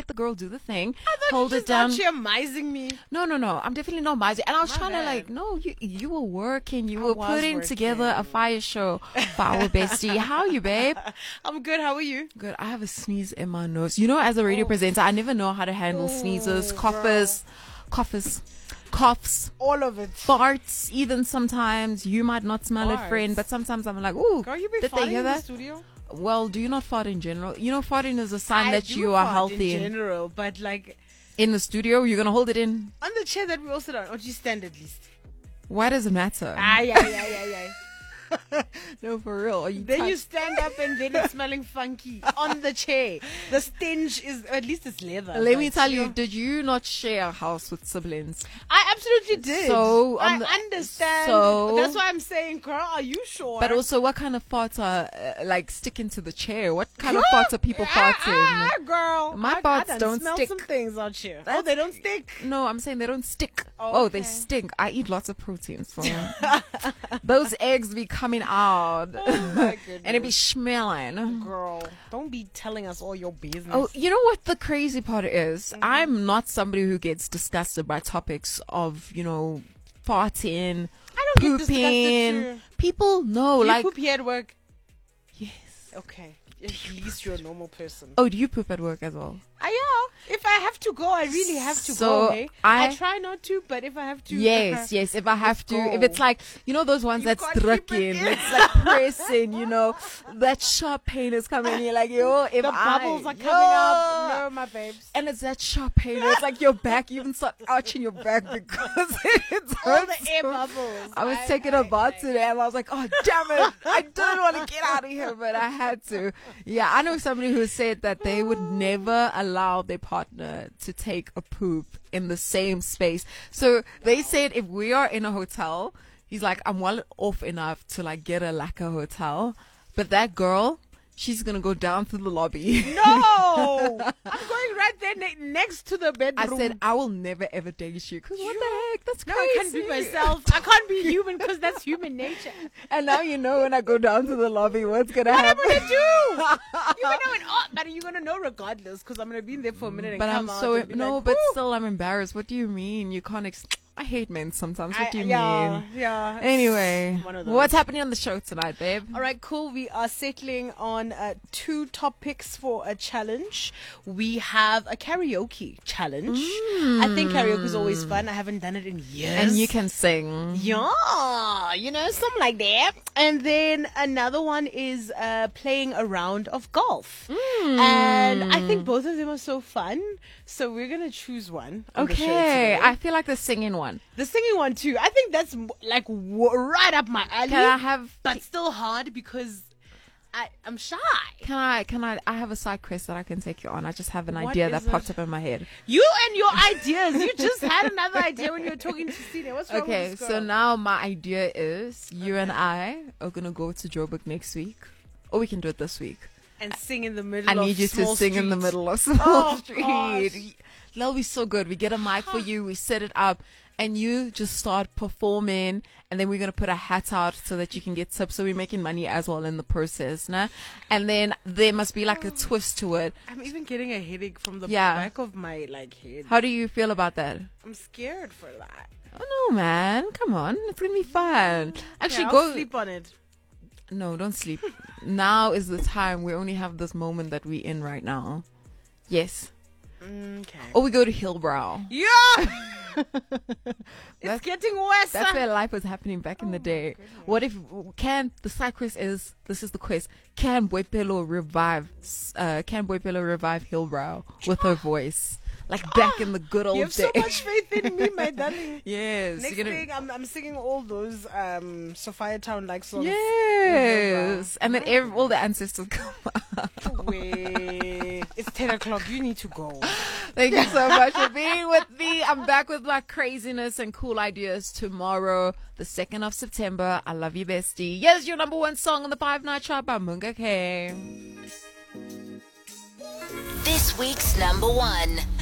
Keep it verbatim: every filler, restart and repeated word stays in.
the girl do the thing, I thought hold you it just out down. here mising me. No, no, no. I'm definitely not mising. And I was My trying to bad. like, no, you you were working. You I were was putting together a working. fire show for our bestie. How are you, babe? I'm good. How are you? Good. I have a sneeze in my nose. You know, as a radio Oh. presenter, I never know how to handle sneezes, Oh, coughs, coughs, coughs, All of it. farts. Even sometimes you might not smell it, friend, Farts. but sometimes I'm like, ooh, Girl, you be did they farting hear in the that? studio? Well, do you not fart in general? You know, farting is a sign I that do you are fart healthy. in In, general, but like in the studio, you're gonna hold it in. on the chair that we all sit on, or do you stand at least? Why does it matter? Ay, ay, ay, ay, ay. No, for real. Are you Then you touch- stand up and then it's smelling funky on the chair. The stench is, at least it's leather. Let me but tell you, did you not share a house with siblings? I absolutely did. So, I on the- understand. so- That's why I'm saying, girl, are you sure? But also, what kind of farts are uh, like sticking to the chair? What kind of Girl, farts are people ah, farting? ah, girl. My I, farts I done don't smell stick. some things out here. Oh, That's- they don't stick. No, I'm saying they don't stick. Oh, Oh, they okay. stink. I eat lots of protein, so those eggs be coming out, Oh my goodness. and it be smelling. Girl, don't be telling us all your business. Oh, you know what the crazy part is? Mm-hmm. I'm not somebody who gets disgusted by topics of, you know, farting, I don't get disgusted pooping. too. People know, Do you like, poop here at work? yes. Okay. At least you're a normal person. Oh, do you poop at work as well? I yeah. If I have to go, I really have to So, go. Hey? I- I try not to, but if I have to, Yes, yes. If I have to, if go. it's like, you know, those ones You that's can't keep it drugging, in. it's like pressing, you know, that sharp pain is coming in. You're like, yo, if the I, bubbles are coming yo. up. No, my babes. And it's that sharp pain. It's like your back, you even start arching your back because it's All the air bubbles. I was I- taking I- a bath I- today and I was like, oh, damn it. I don't want to get out of here, but I had to. Yeah, I know somebody who said that they would never allow their partner to take a poop in the same space. So they said if we are in a hotel, he's like, I'm well off enough to like get a lacquer hotel. But that girl, she's going to go down to the lobby. No, I'm going right there ne- next to the I bedroom. said, I will never ever date you. Cause what the heck? That's no, crazy. I can't be myself. I can't be human because that's human nature. And now you know when I go down to the lobby, what's going to What am happen. I gonna do? You're gonna know it all, but you're gonna know regardless because I'm gonna be in there for a minute and But I'm come out so and be no, like, but "Woo." still I'm embarrassed. What do you mean? You can't. Ex- I hate men sometimes. What I- do you yeah, mean? yeah. it's Anyway, one of those. what's happening on the show tonight, babe? All right, cool. We are settling on uh, two topics for a challenge. We have a karaoke challenge. I think karaoke is always fun. I haven't done it in years. And you can sing. Yeah, you know, something like that. And then another one is uh, playing a round of golf. And I think both of them are so fun. So we're going to choose one. on the show Okay, today. I feel like the singing one. The singing one too. I think that's m- like w- right up my alley. Can I have? But still hard because I, I'm shy. Can I? Can I? I have a side quest that I can take you on. I just have an What idea is that popped it? up in my head. You and your ideas. You just had another idea when you were talking to Cena. What's wrong Okay, with this so girl? now my idea is you and I are gonna go to Joburg next week, or we can do it this week. And sing in the middle I of need you to small sing in the streets. middle of Small Oh, Street. gosh. That'll be so good. We get a mic for you, we set it up, and you just start performing, and then we're going to put a hat out so that you can get tips. So we're making money as well in the process. Nah? And then there must be like a twist to it. I'm even getting a headache from the Yeah. back of my like head. How do you feel about that? I'm scared for that. Oh no, man. Come on. It's going to be fun. Actually, Yeah, I'll go. sleep on it. No, don't sleep. Now is the time. We only have this moment that we're in right now. Yes. Okay. Or we go to Hillbrow. Yeah. That's- It's getting worse. That's where life was happening back in Oh the my day. goodness. What if can the side quest is this is the quest? Can Boipelo revive? Uh, can Boipelo revive Hillbrow with her voice, like back in the good old You have days? so much faith in me, my darling. Yes, Next you're gonna- thing, I'm, I'm singing all those um, Sophia Town like songs. yes, and then every, all the ancestors come out. Wait, it's ten o'clock. You need to go. Thank you so much for being with me. I'm back with my craziness and cool ideas tomorrow, the second of September. I love you, bestie. Yes, your number one song on the Five Night Chart by Munga K. This week's number one.